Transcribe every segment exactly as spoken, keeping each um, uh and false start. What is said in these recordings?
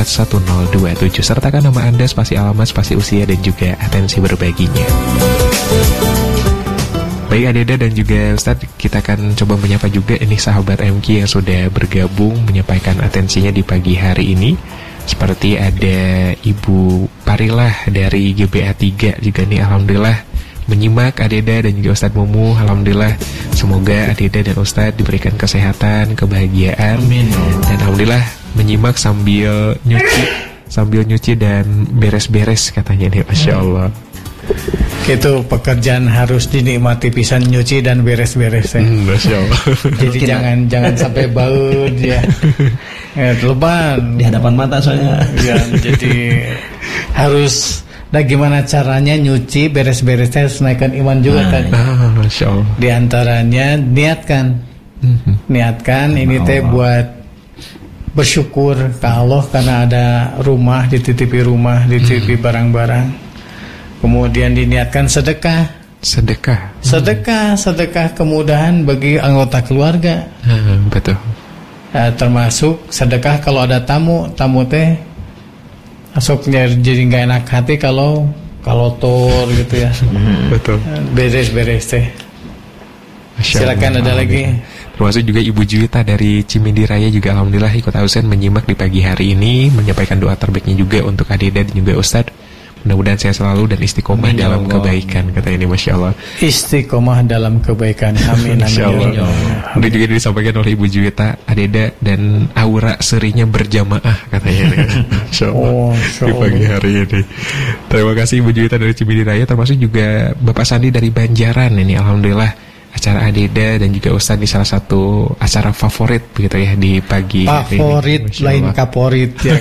empat satu nol dua tujuh. Sertakan nama Anda, spasi alamat, spasi usia, dan juga atensi berbaginya. Baik Adeda dan juga Ustadz, kita akan coba menyapa juga ini sahabat M Q yang sudah bergabung menyampaikan atensinya di pagi hari ini. Seperti ada Ibu Parilah dari G B A tiga juga nih, alhamdulillah menyimak Adeda dan juga Ustadz Mumu. Alhamdulillah, semoga Adeda dan Ustadz diberikan kesehatan, kebahagiaan. Amin. Dan alhamdulillah menyimak sambil nyuci, sambil nyuci dan beres-beres katanya nih, Masya Allah. Itu pekerjaan harus dinikmati, pisan nyuci dan beres-beres ya. Hmm, Masya Allah. Jadi jangan jangan sampai bau dia. Ya, leban di hadapan mata soalnya. Ya, jadi harus. Nah, gimana caranya nyuci beres-beresnya harus naikkan iman juga nah, kan. Ah, Masya Allah. Di antaranya niatkan, mm-hmm. niatkan ini teh buat bersyukur ke Allah karena ada rumah, dititipi rumah, dititipi mm-hmm. barang-barang. Kemudian diniatkan sedekah. Sedekah. Sedekah, sedekah kemudahan bagi anggota keluarga. Hmm, betul. Nah, termasuk sedekah kalau ada tamu, tamu teh asoknya jadi nggak enak hati kalau kalau tor gitu ya. Hmm, betul. Beres-beres teh. Silakan ada lagi. Termasuk juga Ibu Juwita dari Cimindi Raya juga alhamdulillah ikut ausen menyimak di pagi hari ini, menyampaikan doa terbaiknya juga untuk Adeda dan juga Ustadz. Mudah-mudahan saya selalu dan istiqomah amin, dalam Allah. Kebaikan, kata ini, Masya Allah. Istiqomah dalam kebaikan, amin, Masya Allah. Udah juga disampaikan oleh Ibu Juwita, Adeda dan aura serinya berjamaah, katanya. Masya Allah, oh, di pagi hari ini. Terima kasih Ibu Juwita dari Cimindi Raya, termasuk juga Bapak Sandi dari Banjaran. Ini alhamdulillah acara Adeda dan juga Ustadz di salah satu acara favorit begitu ya di pagi favorit ini, lain kaporit ya.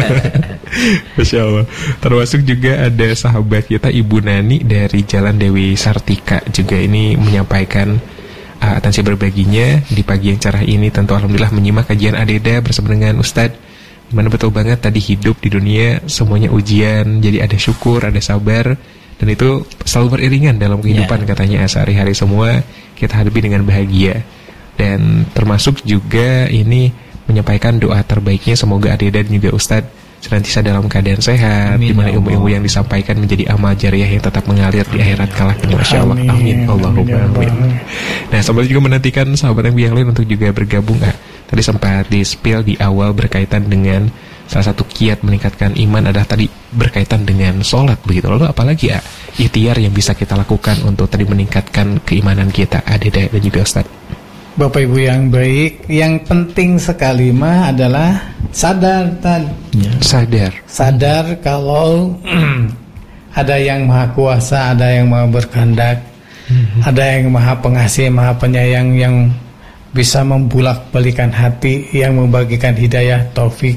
Masya Allah. Termasuk juga ada sahabat kita Ibu Nani dari Jalan Dewi Sartika juga ini menyampaikan uh, atensi berbaginya di pagi yang cerah ini. Tentu alhamdulillah menyimak kajian Adeda bersama dengan Ustadz, dimana betul banget tadi hidup di dunia semuanya ujian, jadi ada syukur, ada sabar. Dan itu selalu beriringan dalam kehidupan yeah. katanya sehari-hari semua kita hadapi dengan bahagia. Dan termasuk juga ini menyampaikan doa terbaiknya semoga Adeda dan juga Ustadz senantiasa dalam keadaan sehat, di mana ilmu-ilmu yang disampaikan menjadi amal jariah yang tetap mengalir di akhirat kelak. Masya Allah, amin, Allahumma amin. Nah, sambil juga menantikan sahabat yang lain untuk juga bergabung. Ah, tadi sempat di-spill di awal berkaitan dengan salah satu kiat meningkatkan iman adalah tadi berkaitan dengan sholat begitu. Lalu apalagi ya ikhtiar yang bisa kita lakukan untuk tadi meningkatkan keimanan kita, Adeda dan juga Ustaz? Bapak Ibu yang baik, yang penting sekali mah adalah sadar tadi. Ya. Sadar. Sadar kalau ada yang maha kuasa, ada yang maha berkehendak, mm-hmm. ada yang maha pengasih, maha penyayang yang bisa membulak-balikan hati, yang membagikan hidayah, taufik.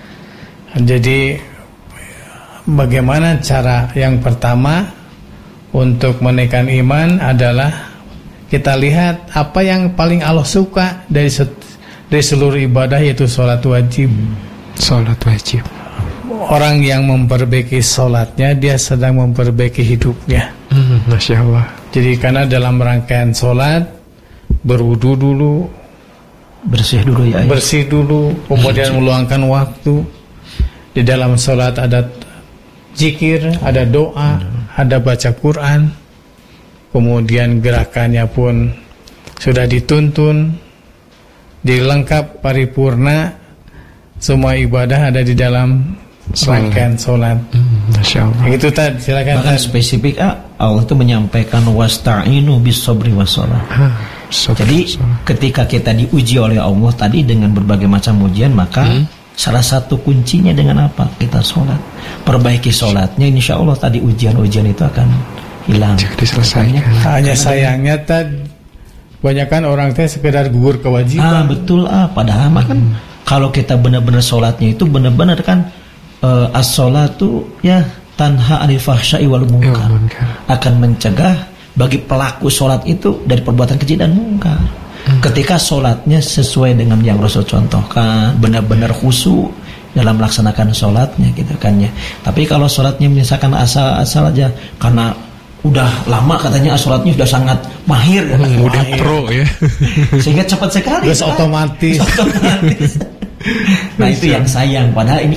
Jadi bagaimana cara yang pertama untuk menaikkan iman adalah kita lihat apa yang paling Allah suka dari dari seluruh ibadah, yaitu sholat wajib. Sholat wajib. Orang yang memperbaiki sholatnya, dia sedang memperbaiki hidupnya. Hmm, Masya Allah. Jadi karena dalam rangkaian sholat berwudu dulu, bersih dulu ya. Bersih dulu, kemudian meluangkan waktu. Di dalam sholat ada zikir, ada doa, ada baca Quran. Kemudian gerakannya pun sudah dituntun, dilengkap paripurna. Semua ibadah ada di dalam rangkaian sholat. Hmm, Masya Allah. Itu tadi, silakan. Bahkan spesifik ah, Allah itu menyampaikan wasta'inu bis-sabri was-shalah. Jadi ketika kita diuji oleh Allah tadi dengan berbagai macam ujian, maka hmm? salah satu kuncinya dengan apa? Kita sholat. Perbaiki sholatnya, insya Allah tadi ujian-ujian itu akan hilang. Jadi selesai. Hanya sayangnya tadi kebanyakan orang teh sekedar gugur kewajiban. Ah betul ah. Padahal hmm. kan kalau kita benar-benar sholatnya itu benar-benar kan uh, as-sholatu ya tanha anil fahsya'i wal munkar, akan mencegah bagi pelaku sholat itu dari perbuatan keji dan munkar. Hmm. Ketika sholatnya sesuai dengan yang Rasul contohkan, benar-benar khusyuk dalam melaksanakan sholatnya gitu kan ya. Tapi kalau sholatnya misalkan asal-asal aja karena udah lama katanya sholatnya sudah sangat mahir, hmm, udah pro ya, sehingga cepat sekali terus otomatis. otomatis. Nah itu yang sayang, padahal ini